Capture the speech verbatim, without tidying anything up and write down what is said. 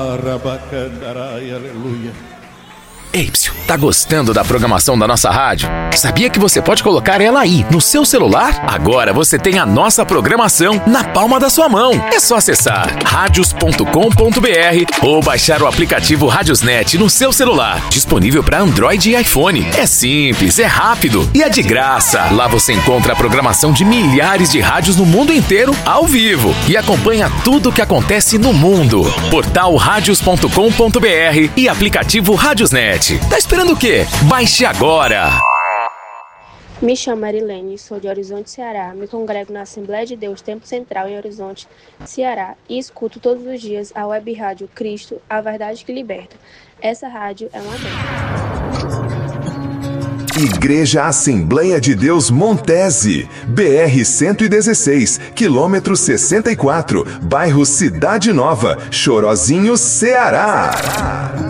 Arabacandarai, aleluia. Ei, psiu, tá gostando da programação da nossa rádio? Sabia que você pode colocar ela aí, no seu celular? Agora você tem a nossa programação na palma da sua mão. É só acessar radios ponto com ponto b r ou baixar o aplicativo Radiosnet no seu celular. Disponível para Android e iPhone. É simples, é rápido e é de graça. Lá você encontra a programação de milhares de rádios no mundo inteiro, ao vivo. E acompanha tudo o que acontece no mundo. Portal radios ponto com ponto b r e aplicativo Radiosnet. Tá esperando o quê? Baixe agora! Me chamo Marilene, sou de Horizonte, Ceará. Me congrego na Assembleia de Deus Tempo Central em Horizonte, Ceará e escuto todos os dias a web rádio Cristo, a verdade que liberta. Essa rádio é uma bênção. Igreja Assembleia de Deus Montese, B R cento e dezesseis, quilômetro sessenta e quatro, bairro Cidade Nova, Chorozinho, Ceará.